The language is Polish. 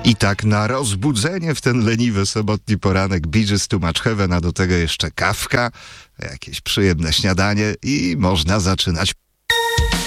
I tak na rozbudzenie w ten leniwy sobotni poranek Bee Gees Too Much Heaven, a do tego jeszcze kawka, jakieś przyjemne śniadanie i można zaczynać